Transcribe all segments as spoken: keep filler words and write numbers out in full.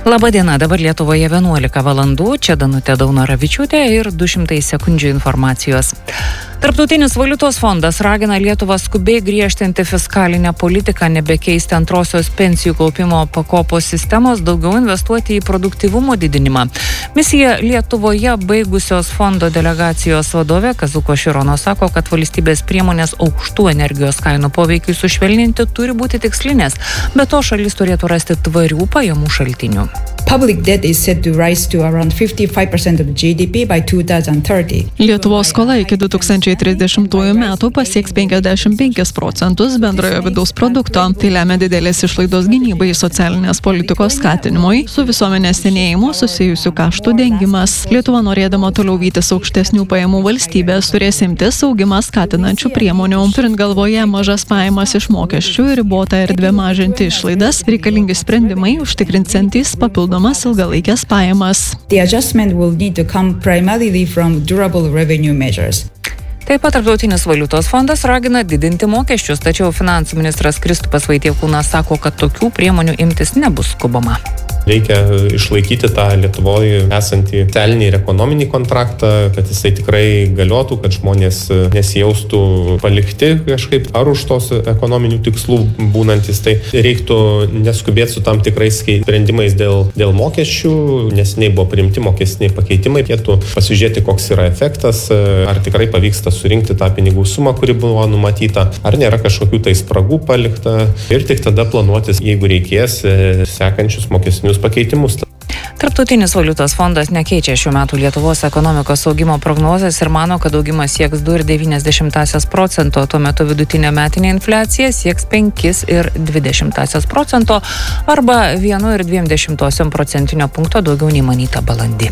Labadiena, dabar Lietuvoje vienuolika valandų, čia Danutė Daunoravičiūtė ir du šimtai sekundžių informacijos. Tarptautinis valiutos fondas ragina Lietuvą skubiai griežtinti fiskalinę politiką, nebekeisti antrosios pensijų kaupimo pakopos sistemos, daugiau investuoti į produktyvumo didinimą. Misiją Lietuvoje baigusios fondo delegacijos vadovė Kazuko Širono sako, kad valstybės priemonės aukštų energijos kainų poveikiui sušvelninti turi būti tikslinės, bet to šalis turėtų rasti tvarių pajamų šaltinių. Public debt is set to rise to around fifty-five percent of G D P by two thousand thirty. Lietuvos skola iki du tūkstančiai trisdešimtųjų metų pasieks penkiasdešimt penkis procentus bendrojo vidaus produkto. Tai lemia didelės išlaidos gynybai, socialinės politikos skatinimui, su visuomenės senėjimu susijusių kaštų dengimas. Lietuva, norėdama toliau vytis aukštesnių pajamų valstybės, turės imtis augimą skatinančių priemonių. Turint galvoje mažas pajamas iš mokesčių ir ribotą erdvę mažinti išlaidas, reikalingi sprendimai užtikrinsiantys papildomas ilgalaikės pajamas. The adjustment will need to come primarily from durable revenue measures. Taip pat Tarptautinis valiutos fondas ragina didinti mokesčius, tačiau finansų ministras Kristupas Vaitiekūnas sako, kad tokių priemonių imtis nebus skubama. Reikia išlaikyti tą Lietuvoje esantį socialinį ir ekonominį kontraktą, kad jisai tikrai galiotų, kad žmonės nesijaustų palikti kažkaip ar už tos ekonominių tikslų būnantis. Tai reiktų neskubėti su tam tikrais sprendimais dėl, dėl mokesčių, nes nei buvo priimti mokestiniai pakeitimai. Reikėtų pasižiūrėti, koks yra efektas, ar tikrai pavyksta surinkti tą pinigų sumą, kuri buvo numatyta, ar nėra kažkokių tai spragų palikta ir tik tada planuotis, jeigu reikės, sekančius mokestinius pakeitimus. Tarptautinis valiutos fondas nekeičia šių metų Lietuvos ekonomikos augimo prognozės ir mano, kad augimas sieks du ir devynias dešimtąsias procento, tuo metu vidutinė metinė infliacija sieks penkis ir dvi dešimtąsias procento arba vienu ir dviem dešimtosiom procentinio punkto daugiau nei manyta balandį.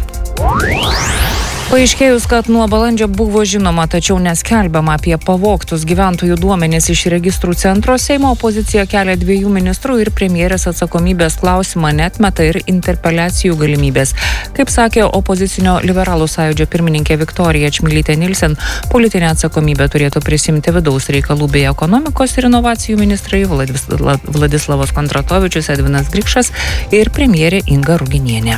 Paaiškėjus, kad nuo balandžio buvo žinoma, tačiau neskelbiama apie pavogtus gyventojų duomenis iš registrų centro, Seimo opozicija kelia dviejų ministrų ir premjerės atsakomybės klausimą, neatmeta ir interpeliacijų galimybės. Kaip sakė opozicinio liberalų sąjūdžio pirmininkė Viktorija Čmilytė Nilsen, politinę atsakomybę turėtų prisimti vidaus reikalų bei ekonomikos ir inovacijų ministrai Vladis, Vladislavas Kondratovičius, Edvinas Grikšas ir premjerė Inga Ruginienė.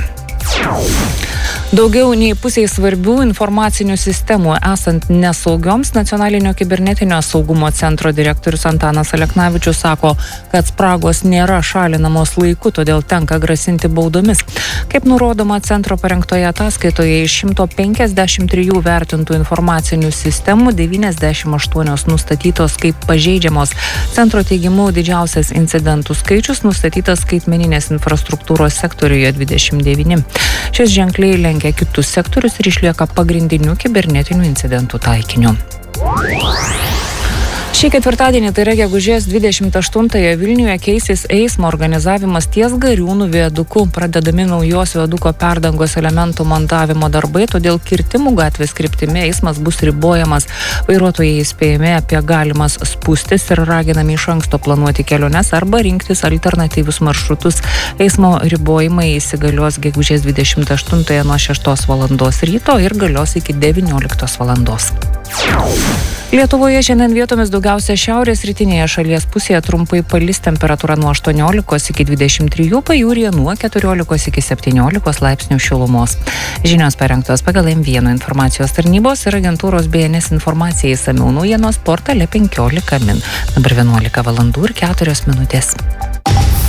Daugiau nei pusiai svarbių informacinių sistemų esant nesaugioms, Nacionalinio kibernetinio saugumo centro direktorius Antanas Aleknavičius sako, kad spragos nėra šalinamos laiku, todėl tenka grasinti baudomis. Kaip nurodoma centro parengtoje ataskaitoje, iš šimto penkiasdešimt trijų vertintų informacinių sistemų devyniasdešimt aštuonios nustatytos kaip pažeidžiamos. Centro teigimu didžiausias incidentų skaičius nustatytas skaitmeninės infrastruktūros sektoriuje dvidešimt devyni. Šis ženkliai lenkia kitus sektorius ir išlieka pagrindiniu kibernetinių incidentų taikiniu. Šį ketvirtadienį, tai yra gegužės dvidešimt aštuntąją Vilniuje, keisis eismo organizavimas ties Gariūnų viaduku. Pradedami naujos viaduko perdangos elementų montavimo darbai, todėl kirtimų gatvės kryptimi eismas bus ribojamas. Vairuotojai įspėjami apie galimas spūstis ir raginami iš anksto planuoti keliones arba rinktis alternatyvius maršrutus. Eismo ribojimai įsigalios gegužės dvidešimt aštuntąją nuo šeštos valandos ryto ir galios iki devynioliktos valandos. Lietuvoje šiandien vietomis daugiausia šiaurės rytinėje šalies pusėje trumpai palis, temperatūra nuo aštuoniolikos iki dvidešimt trijų, pajūryje nuo keturiolikos iki septyniolikos laipsnių šilumos. Žinios parengtos pagal M vienas informacijos tarnybos ir agentūros B N S informacijai, išsamiau naujienos portale penkiolika min. Dabar vienuolika valandų ir keturios minutės.